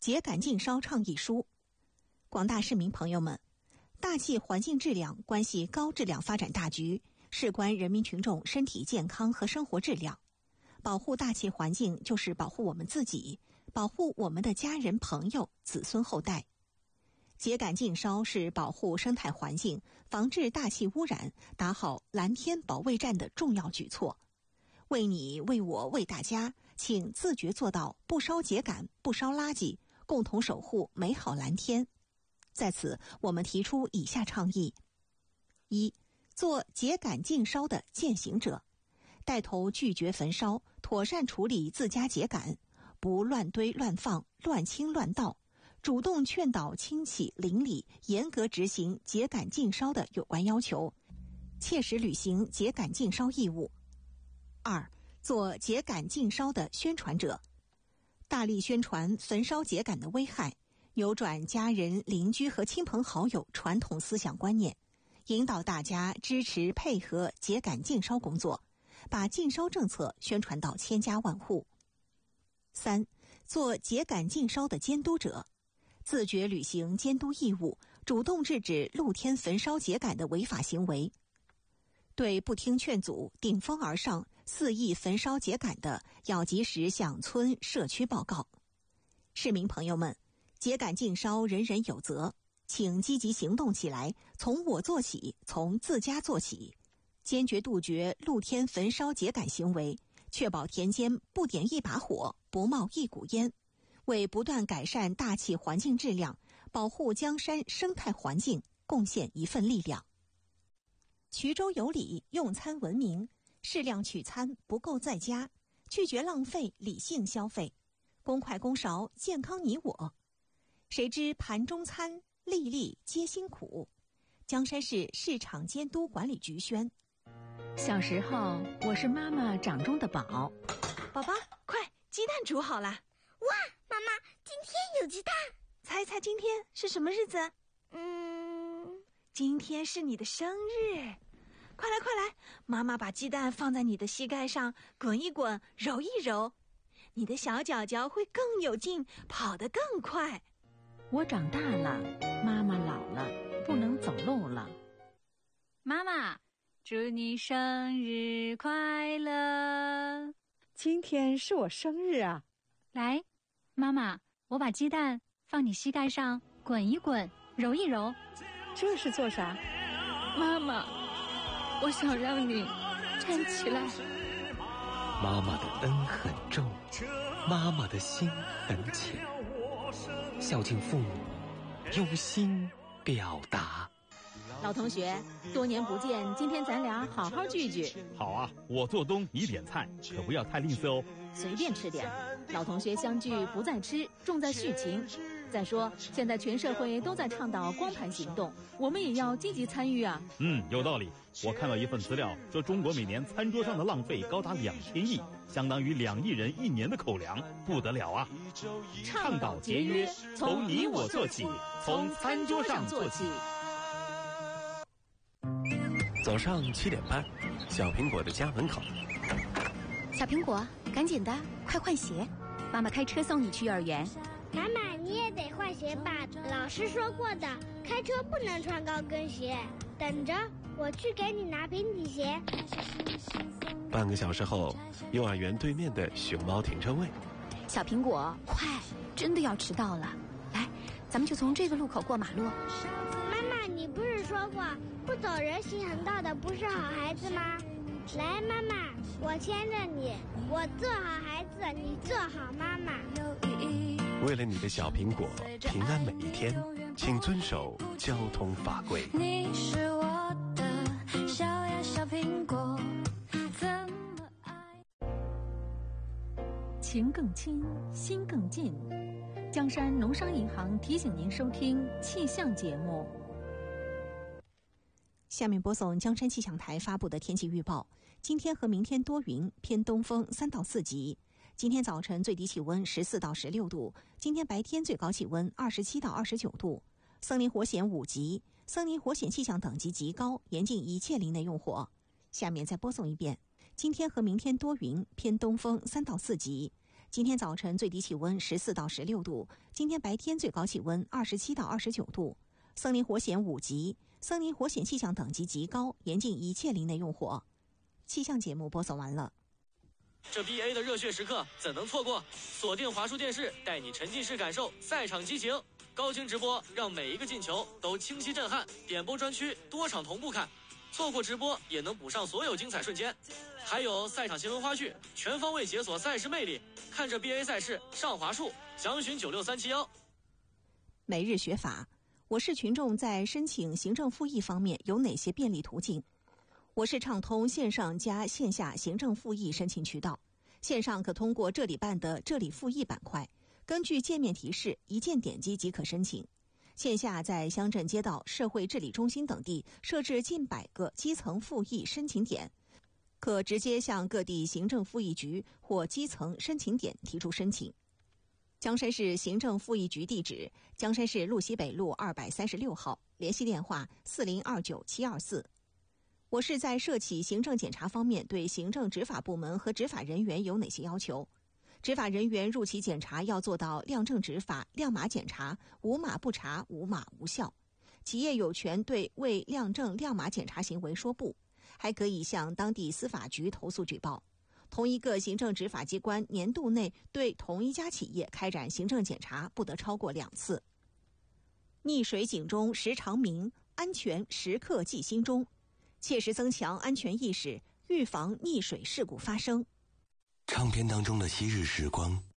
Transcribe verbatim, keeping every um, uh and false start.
秸秆禁烧倡议书。广大市民朋友们，大气环境质量关系高质量发展大局，事关人民群众身体健康和生活质量。保护大气环境就是保护我们自己，保护我们的家人朋友、子孙后代。秸秆禁烧是保护生态环境、防治大气污染、打好蓝天保卫战的重要举措。为你、为我、为大家，请自觉做到不烧秸秆、不烧垃圾，共同守护美好蓝天。在此，我们提出以下倡议：一、做秸秆禁烧的践行者，带头拒绝焚烧，妥善处理自家秸秆，不乱堆乱放、乱倾乱倒，主动劝导亲戚邻里严格执行秸秆禁烧的有关要求，切实履行秸秆禁烧义务。二、做秸秆禁烧的宣传者，大力宣传焚烧秸秆的危害，扭转家人、邻居和亲朋好友传统思想观念，引导大家支持配合秸秆禁烧工作，把禁烧政策宣传到千家万户。三、做秸秆禁烧的监督者，自觉履行监督义务，主动制止露天焚烧秸秆的违法行为。对不听劝阻、顶风而上、肆意焚烧秸秆的，要及时向村社区报告。市民朋友们，秸秆禁烧人人有责，请积极行动起来，从我做起，从自家做起，坚决杜绝露天焚烧秸秆行为，确保田间不点一把火，不冒一股烟，为不断改善大气环境质量、保护江山生态环境贡献一份力量。衢州有礼，用餐文明，适量取餐，不够在家，拒绝浪费，理性消费，公筷公勺，健康你我。谁知盘中餐，粒粒皆辛苦。江山市市场监督管理局宣。 小时候，我是妈妈掌中的宝。 宝宝，快，鸡蛋煮好了。 哇，妈妈，今天有鸡蛋。 猜猜今天是什么日子？ 嗯， 今天是你的生日。快来快来，妈妈把鸡蛋放在你的膝盖上，滚一滚，揉一揉，你的小脚脚会更有劲，跑得更快。 我长大了，妈妈老了，不能走路了。 妈妈，祝你生日快乐！ 今天是我生日啊！ 来，妈妈，我把鸡蛋放你膝盖上，滚一滚，揉一揉。 这是做啥？ 妈妈，我想让你站起来。 妈妈的恩很重，妈妈的心很浅，孝敬父母，用心表达。 老同学，多年不见，今天咱俩好好聚聚。 好啊，我做东，你点菜，可不要太吝啬哦。 随便吃点，老同学相聚不在吃，重在续情。再说，现在全社会都在倡导光盘行动，我们也要积极参与啊。 嗯，有道理。我看到一份资料，说中国每年餐桌上的浪费高达两千亿，相当于两亿人一年的口粮，不得了啊！ 倡导节约，从你我做起，从餐桌上做起。 早上七点半，小苹果的家门口。 小苹果，赶紧的，快换鞋，妈妈开车送你去幼儿园。 妈妈，你也得换鞋吧？老师说过的，开车不能穿高跟鞋。等着，我去给你拿平底鞋。 半个小时后，幼儿园对面的熊猫停车位。 小苹果，快，真的要迟到了。来，咱们就从这个路口过马路。 妈妈，你不是说过不走人行横道的不是好孩子吗？来，妈妈，我牵着你，我做好孩子，你做好妈妈。 为了你的小苹果平安每一天，请遵守交通法规。 你是我的小呀小苹果，怎么爱？ 情更亲，心更近。江山农商银行提醒您收听气象节目。 下面播送江山气象台发布的天气预报。今天和明天多云，偏东风三到四级。今天早晨最低气温十四到十六度，今天白天最高气温二十七到二十九度。森林火险五级，森林火险气象等级极高，严禁一切林内用火。下面再播送一遍。今天和明天多云，偏东风三到四级。 今天早晨最低气温十四到十六度，今天白天最高气温二十七到二十九度。森林火险五级，森林火险气象等级极高，严禁一切林内用火。气象节目播送完了。 这 B A 的热血时刻怎能错过？锁定华数电视，带你沉浸式感受赛场激情。高清直播让每一个进球都清晰震撼，点播专区多场同步看，错过直播也能补上所有精彩瞬间。还有赛场新闻花絮，全方位解锁赛事魅力。看着 B A 赛事上华数，详询九六三七幺。 每日学法，我市群众在申请行政复议方面有哪些便利途径？我市畅通线上加线下行政复议申请渠道。线上可通过这里办的这里复议板块，根据界面提示一键点击即可申请。线下在乡镇街道、社会治理中心等地设置近百个基层复议申请点，可直接向各地行政复议局或基层申请点提出申请。江山市行政复议局地址：江山市路西北路二百三十六号，联系电话四零二九七二四。我市在涉企行政检查方面对行政执法部门和执法人员有哪些要求？执法人员入企检查要做到亮正执法、亮码检查，无码不查，无码无效。企业有权对未亮正亮码检查行为说不，还可以向当地司法局投诉举报。同一个行政执法机关年度内对同一家企业开展行政检查不得超过两次。溺水警钟时常鸣，安全时刻记心中，切实增强安全意识，预防溺水事故发生。 唱片当中的昔日时光